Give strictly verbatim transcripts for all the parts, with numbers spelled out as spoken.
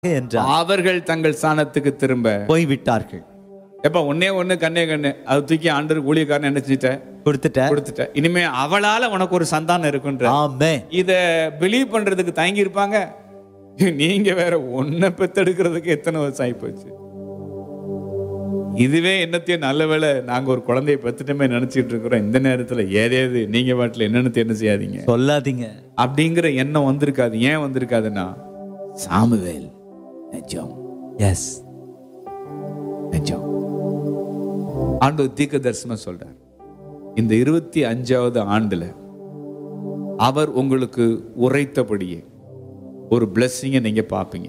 என்றார். அவர்கள் தங்கள் ஸ்தானத்துக்கு திரும்ப போய்விட்டார்கள். எப்ப ஒன்னே ஒண்ணு கண்ணே கண்ணு அது தூக்கி ஆண்டவர் ஊழியக்காரன் என்ன செஞ்சிட்ட கொடுத்துட்ட கொடுத்துட்ட. இனிமே அவளால உனக்கு ஒரு சந்தானம் இருக்குன்ற ஆமென். இத பிலீவ் பண்றதுக்கு தயங்கி இருப்பாங்க. நீங்க வேற ஒன்ன பெத்தெடுக்கிறதுக்கு எத்தனை வருஷம் ஆகி போச்சு. இதுவே என்னத்தையும் நல்ல வேளை நாங்க ஒரு குழந்தைய பெத்துட்டமே நினைச்சிட்டு இருக்கிறோம். இந்த நேரத்துல ஏதேது நீங்க பாட்டுல என்னன்னு என்ன செய்யாதீங்க சொல்லாதீங்க அப்படிங்கிற எண்ணம் வந்திருக்காது. ஏன் வந்திருக்காதுன்னா சாமுவேல் நிஜம் எஸ் நிஜம். ஆண்டவர் தீர்க்க தரிசனம் சொல்றார். இந்த இருபத்தி அஞ்சாவது ஆண்டுல அவர் உங்களுக்கு உரைத்தபடியே ஒரு பிளெஸிங்கை நீங்க பார்ப்பீங்க.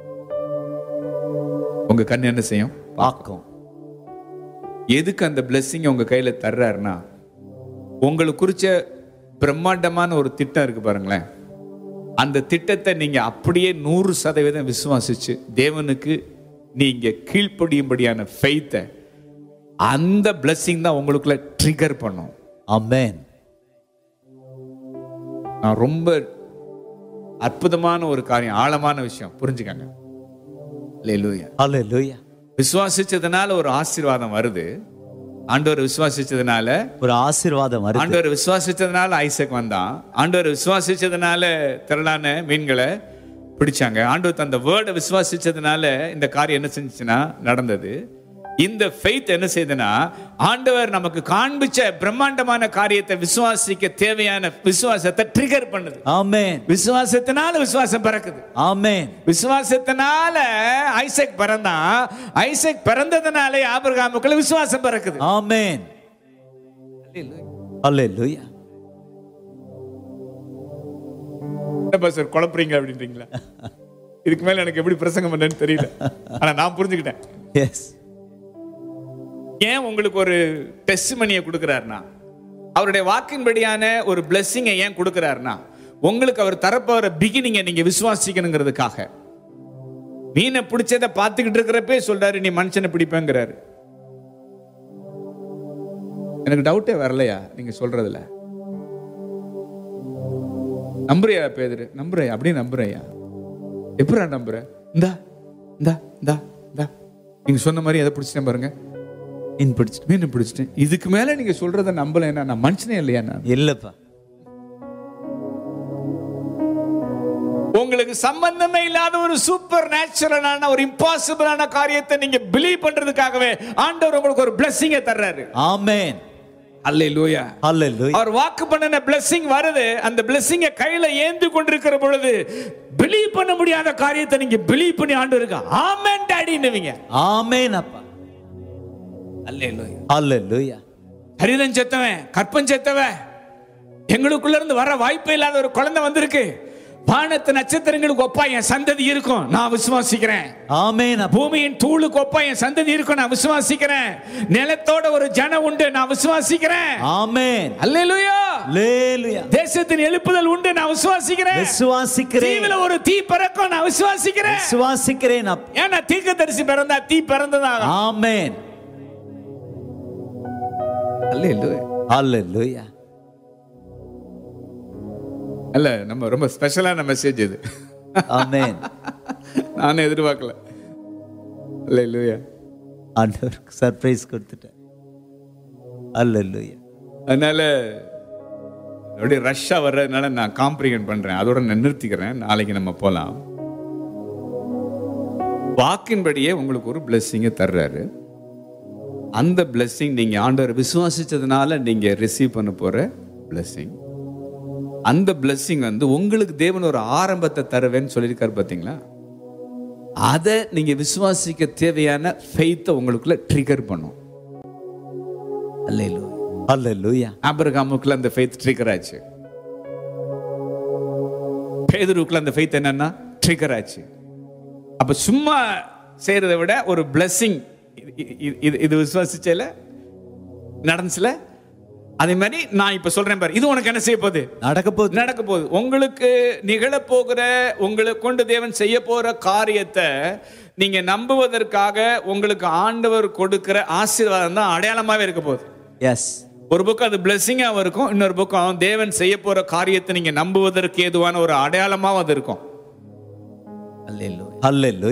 உங்க கண் என்ன செய்யும் பார்க்கும். எதுக்கு அந்த பிளெஸிங் உங்க கையில தர்றாருன்னா உங்களுக்கு குறிச்ச பிரம்மாண்டமான ஒரு திட்டம் இருக்கு பாருங்களேன். அந்த திட்டத்தை நீங்க அப்படியே நூறு சதவீதம் விசுவாசிச்சு தேவனுக்கு நீங்க கீழ்ப்படியும்படியான ஃபெய்த்தை அந்த பிளெஸிங் தான் உங்களுக்குள்ள ட்ரிகர் பண்ணும். ஆமென். நான் ரொம்ப அற்புதமான ஒரு காரியம், ஆழமான விஷயம் புரிஞ்சுக்கங்க. அல்லேலூயா. ஹல்லேலூயா. விசுவாசிச்சதுனால ஒரு ஆசீர்வாதம் வருது. ஆண்டவர் விசுவாசிச்சதுனால ஒரு ஆசீர்வாதம் வருது. ஆண்டவர் விசுவாசிச்சதுனால ஐசக் வந்தான். ஆண்டவர் விசுவாசிச்சதுனால திரளான மீன்களை பிடிச்சாங்க. ஆண்டவர் தந்த வேர்டை விசுவாசிச்சதுனால இந்த காரியம் என்ன செஞ்சுச்சுன்னா நடந்தது. இந்த ஃபெய்த் என்ன செய்யுதுன்னா ஆண்டவர் நமக்கு காண்பிச்ச பிரம்மாண்டமான காரியத்தை விசுவாசிக்க தேவையான விசுவாசத்தை ட்ரிகர் பண்ணுது. ஆமென். விசுவாசத்தினால விசுவாசம் பிறக்குது. ஆமென். விசுவாசத்தினால ஐசக் பிறந்தான். ஐசக் பிறந்ததுனால ஆபிரகாமுக்குள்ள விசுவாசம் பிறக்குது. ஆமென். ஹல்லேலூயா. என்ன சார் குழப்பறீங்க அப்படின்றீங்களா? இதுக்கு மேல எனக்கு எப்படி பிரசங்கம் பண்ணேன்னு தெரியல. ஆனா நான் புரிஞ்சுக்கிட்டேன். எஸ். ஏன் உங்களுக்கு ஒரு டெஸ்டிமனியை கொடுக்கிறாருன்னா அவருடைய வாக்கின்படியான ஒரு பிளெஸிங்கை ஏன் கொடுக்கிறாருன்னா உங்களுக்கு அவர் தரப்போற பிகினிங்கை நீங்க விசுவாசிக்கணுங்கிறதுக்காக. மீனை பிடிச்சதை பார்த்துக்கிட்டு இருக்கிறப்பே சொல்றாரு நீ மனுஷனை பிடிப்பேங்கிறாரு. எனக்கு டவுட்டே வரலையா நீங்க சொல்றதுல? நம்புறியா பேதுரு? நம்புறையா? அப்படியே நம்புறையா? எப்படா நம்புற? இந்தா இந்தா இந்தா இந்தா நீங்க சொன்ன மாதிரி எதை பிடிச்சிட்டேன் பாருங்க. மீன் பிடிச்சிட்டு மீன் பிடிச்சிட்டேன். இதுக்கு மேல நீங்க சொல்றத நம்பலைன்னா நான் மனுஷனே இல்லையா? நான் இல்லப்பா. உங்களுக்கு சம்பந்தமே இல்லாத ஒரு சூப்பர் நேச்சுரலான ஒரு இம்பாசிபிளான காரியத்தை நீங்க பிலீவ் பண்றதுக்காகவே ஆண்டவர் உங்களுக்கு ஒரு பிளெஸிங்கை தர்றாரு. ஆமென். அல்லேலூயா. ஹல்லேலூயா. அவர் வாக்கு பண்ணின பிளெஸிங் வருது. அந்த பிளெஸிங்கை கையில ஏந்தி கொண்டிருக்கிற பொழுது பிலீவ் பண்ண முடியாத காரியத்தை நீங்க பிலீவ் பண்ணி ஆண்டவருக்கு ஆமென் டாடின்னுவீங்க. ஆமென் அப்பா. அல்லேலூயா. ஹல்லேலூயா. ஹரிதன் செத்தவன் கற்பன் செத்தவன் எங்களுக்குள்ள இருந்து வர வாய்ப்பே இல்லாத ஒரு குழந்தை வந்திருக்கு. வானத்து நட்சத்திரங்களுக்கு ஒப்பா என் சந்ததி இருக்கும் நான் விசுவாசிக்கிறேன். ஆமென். பூமியின் தூளுக்கு ஒப்பா என் சந்ததி இருக்கும் நான் விசுவாசிக்கிறேன். நிலத்தோட ஒரு ஜனம் உண்டு நான் விசுவாசிக்கிறேன். ஆமென். அல்லேலூயா. அல்லேலூயா. தேசத்தின் எழுப்புதல் உண்டு நான் விசுவாசிக்கிறேன். விசுவாசிக்கிறேன். தீவில ஒரு தீ பிறக்கும் நான் விசுவாசிக்கிறேன். விசுவாசிக்கிறேன் அப்பா. ஏன்னா தீர்க்கதரிசி பிறந்தா தீ பிறந்ததாக. ஆமென். அல்லேலூயா. ஹல்லேலூயா. அல்ல நம்ம ரொம்ப ஸ்பெஷலான மெசேஜ் இது. ஆமென். நானே எதிர்பார்க்கல. அல்லேலூயா. ஆண்டவருக்கு சர்ப்ரைஸ் கொடுத்துட்டேன். அல்லேலூயா. அதனால அப்படியே ரஷ்ஷா வர்றதுனால நான் காம்ப்ரிஹெண்ட் பண்றேன். அதோட நான் நிறுத்திக்கிறேன். நாளைக்கு நம்ம போலாம். வாக்கின்படியே உங்களுக்கு ஒரு பிளெஸிங்கை தர்றாரு. அந்த பிளெஸிங் நீங்க ஆண்டவர் விசுவாசிச்சதுனால நீங்க ரிசீவ் பண்ண போற பிளெஸிங். அந்த பிளெஸிங் வந்து உங்களுக்கு தேவன் ஒரு ஆரம்பத்தை தருவேன்னு சொல்லியிருக்காரு பாத்தீங்களா? அதை நீங்க விசுவாசிக்க தேவையான ஃபெய்த்தை உங்களுக்குள்ள ட்ரிகர் பண்ணும். அல்லேலூயா. அல்லேலூயா. ஆபிரகாமுக்குள்ள அந்த ஃபெய்த் ட்ரிகர் ஆச்சு. பேதுருக்குள்ள அந்த ஃபெய்த் என்னன்னா ட்ரிகர் ஆச்சு. அப்ப சும்மா செய்யறதை விட ஒரு பிளெஸிங் இது விசுவாசிச்சல நடந்துச்சுல. அதே மாதிரி நான் இப்ப சொல்றேன் பாரு, இது உனக்கு என்ன செய்ய போகுது? நடக்க போகுது. நடக்க போகுது. உங்களுக்கு நிகழ போகிற உங்களை கொண்டு தேவன் செய்ய போற காரியத்தை நீங்க நம்புவதற்காக உங்களுக்கு ஆண்டவர் கொடுக்கிற ஆசீர்வாதம் தான் அடையாளமாவே இருக்க போகுது. எஸ். ஒரு பக்கம் அது பிளெஸிங்காக இருக்கும், இன்னொரு பக்கம் தேவன் செய்ய போற காரியத்தை நீங்க நம்புவதற்கு ஏதுவான ஒரு அடையாளமாகவும் அது இருக்கும். அல்லேலூயா அல்லேலூயா